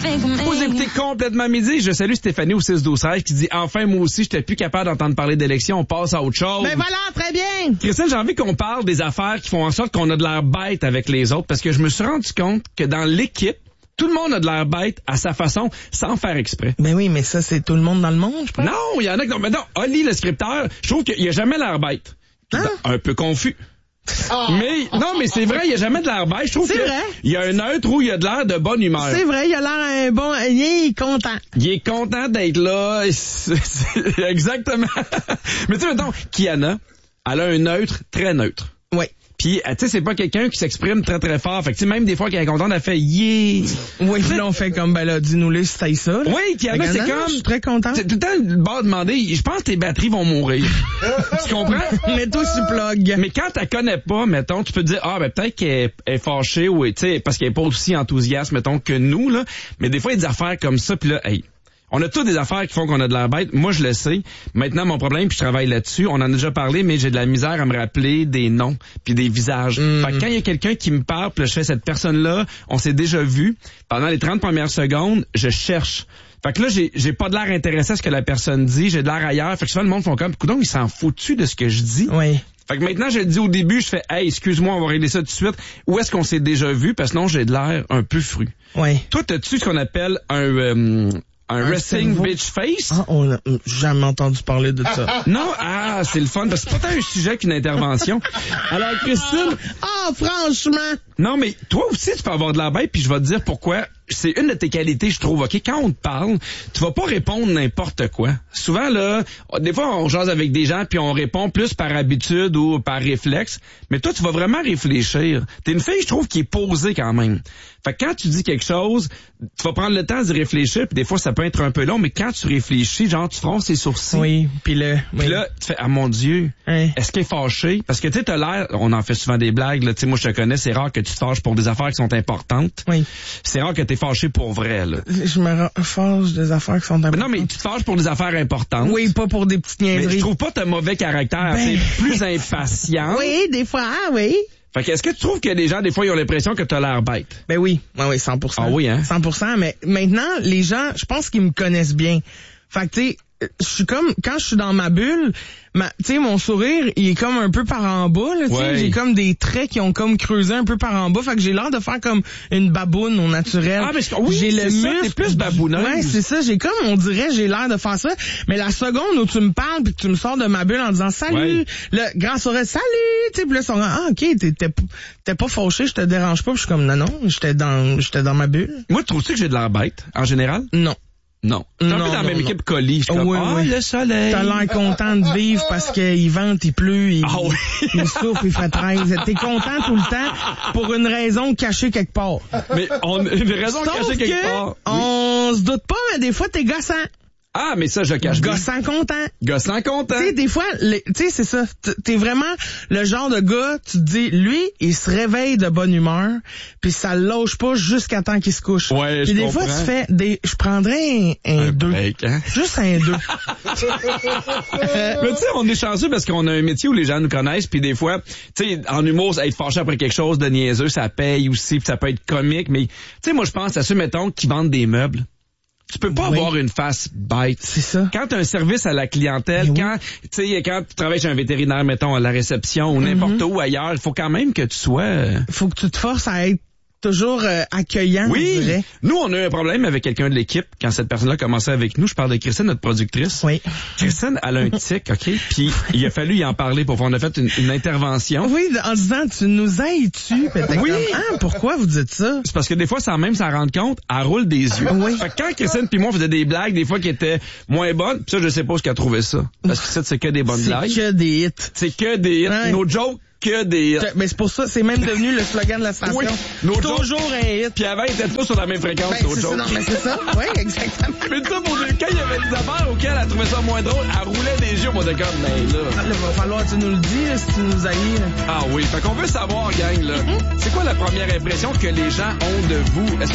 Vous écoutez Complètement Midi. Je salue Stéphanie au 6-12-13 qui dit « Enfin, moi aussi, j'étais plus capable d'entendre parler d'élections. On passe à autre chose. » Ben voilà, très bien. Christine, j'ai envie qu'on parle des affaires qui font en sorte qu'on a de l'air bête avec les autres parce que je me suis rendu compte que dans l'équipe, tout le monde a de l'air bête à sa façon, sans faire exprès. Ben oui, mais ça, c'est tout le monde dans le monde, je pense. Non, il y en a qui... Mais non, Oli, le scripteur, je trouve qu'il a jamais l'air bête. Hein? Un peu confus. Mais non, mais c'est vrai, il n'y a jamais de l'air bête. Je trouve qu'il y a un neutre où il y a de l'air de bonne humeur. C'est vrai, il a l'air un bon... Il est content. Il est content d'être là. Exactement. Mais tu sais, mettons, Kiana, elle a un neutre très neutre. Oui. Puis, tu sais, c'est pas quelqu'un qui s'exprime très très fort. Fait que tu sais, même des fois qu'elle est contente, elle fait yeah. Oui, puis là, on fait comme, ben là, dis-nous-les si t'ailles ça. Là. Oui, Kiana, c'est comme... Je suis très content. C'est tout le temps le bord demander, je pense que tes batteries vont mourir. Tu comprends? Mets-toi sur plug. Mais quand t'as connais pas, mettons, tu peux te dire, ben peut-être qu'elle est fâchée ou, tu sais, parce qu'elle est pas aussi enthousiaste, mettons, que nous, là. Mais des fois, il y a des affaires comme ça, puis là, hey. On a toutes des affaires qui font qu'on a de l'air bête. Moi, je le sais. Maintenant, mon problème, puis je travaille là-dessus, on en a déjà parlé, mais j'ai de la misère à me rappeler des noms puis des visages. Fait que quand il y a quelqu'un qui me parle, puis là, je fais cette personne-là, on s'est déjà vu. Pendant les 30 premières secondes, je cherche. Fait que là, j'ai pas de l'air intéressé à ce que la personne dit. J'ai de l'air ailleurs. Fait que souvent, le monde font comme, coudonc, il s'en fout-tu de ce que je dis? Oui. Fait que maintenant, je le dis au début, je fais, hey, excuse-moi, on va régler ça tout de suite. Où est-ce qu'on s'est déjà vu? Parce que sinon, j'ai de l'air un peu fru. Oui. Toi, t'as-tu ce qu'on appelle un resting cerveau. bitch face? Ah, on a jamais entendu parler de ça. Non, c'est le fun, parce que c'est pas tant un sujet qu'une intervention. Alors, Christine... franchement! Non, mais toi aussi, tu peux avoir de la bête, puis je vais te dire pourquoi. C'est une de tes qualités, je trouve, OK? Quand on te parle, tu vas pas répondre n'importe quoi. Souvent, là, des fois, on jase avec des gens, puis on répond plus par habitude ou par réflexe. Mais toi, tu vas vraiment réfléchir. T'es une fille, je trouve, qui est posée quand même. Fait que quand tu dis quelque chose, tu vas prendre le temps d'y réfléchir, puis des fois, ça peut être un peu long, mais quand tu réfléchis, genre, tu fronces tes sourcils. Oui, puis là, tu fais, ah mon Dieu, est-ce qu'elle est fâchée? Parce que tu sais, t'as l'air, on en fait souvent des blagues, là, tu sais, moi, je te connais, c'est rare que tu te fâches pour des affaires qui sont importantes. Oui. C'est rare que t'es fâché pour vrai, là. Je me fâche des affaires qui sont importantes. Mais non, mais tu te fâches pour des affaires importantes. Oui, pas pour des petites niaiseries. Mais je trouve pas t'as mauvais caractère, t'es plus impatient. Oui, des fois, oui. Fait que est-ce que tu trouves que les gens, des fois, ils ont l'impression que t'as l'air bête? Ben oui, 100%. Ah oui, hein? 100%, mais maintenant, les gens, je pense qu'ils me connaissent bien. Fait que, tu sais, je suis comme, quand je suis dans ma bulle, tu sais, mon sourire, il est comme un peu par en bas, là, tu sais. J'ai comme des traits qui ont comme creusé un peu par en bas. Fait que j'ai l'air de faire comme une baboune au naturel. Ah, mais oui, j'ai le muscle. T'es plus babouneuse. Ouais, c'est ça. J'ai comme, on dirait, j'ai l'air de faire ça. Mais la seconde où tu me parles pis que tu me sors de ma bulle en disant salut, le grand sourire, salut, tu sais, pis là, ils sont ok, t'es pas fauché, je te dérange pas. Pis je suis comme, non, j'étais dans ma bulle. Moi, trouves-tu que j'ai de l'air bête, en général? Non. Non. T'es un peu dans la même équipe colis. Je suis comme, le soleil. T'as l'air content de vivre parce qu'il vente, il pleut, il souffle, il fait 13. T'es content tout le temps pour une raison cachée quelque part. Mais une raison cachée quelque part. On se doute pas, mais des fois, t'es gossant. Ah, mais ça, je cache bien. Gossant content. Gossant content. Tu sais, des fois, tu sais, c'est ça. T'es vraiment le genre de gars, tu te dis, lui, il se réveille de bonne humeur, puis ça le lâche pas jusqu'à temps qu'il se couche. Ouais, puis des fois, tu fais je prendrais un 2. Break, hein? Juste un 2. Mais tu sais, on est chanceux parce qu'on a un métier où les gens nous connaissent, puis des fois, tu sais, en humour, être fâché après quelque chose de niaiseux, ça paye aussi, puis ça peut être comique, mais tu sais, moi, je pense à ceux, mettons, qui vendent des meubles. Tu peux pas avoir une face bête. C'est ça. Quand tu as un service à la clientèle, quand tu travailles chez un vétérinaire, mettons, à la réception ou n'importe où ailleurs, il faut quand même que tu sois... Faut que tu te forces à être toujours accueillant, oui. je dirais. Nous, on a eu un problème avec quelqu'un de l'équipe quand cette personne-là commençait avec nous. Je parle de Christine, notre productrice. Oui. Christine, elle a un tic, OK? Puis il a fallu y en parler pour on a fait une intervention. Oui, en disant, tu nous aides-tu? Oui. Pourquoi vous dites ça? C'est parce que des fois, sans même s'en rendre compte, elle roule des yeux. Oui. Fait que quand Christine puis moi, on faisait des blagues, des fois qui étaient moins bonnes, pis ça, je sais pas ce qu'elle trouvait ça. Parce que ça, c'est que des bonnes blagues. C'est que des hits. C'est que des hits. Ouais. Nos jokes, que des... Mais c'est pour ça, c'est même devenu le slogan de la station. Oui, toujours un hit. Puis avant, ils étaient tous sur la même fréquence, nos jokes. Non, mais c'est ça. Oui, exactement. Mais ça, pour quand il y avait des affaires auxquelles elle trouvait ça moins drôle, elle roulait des yeux, moi, de comme, mais là... Il va falloir que tu nous le dis, là, si tu nous haïs. Ah oui, fait qu'on veut savoir, gang, là, c'est quoi la première impression que les gens ont de vous? Est-ce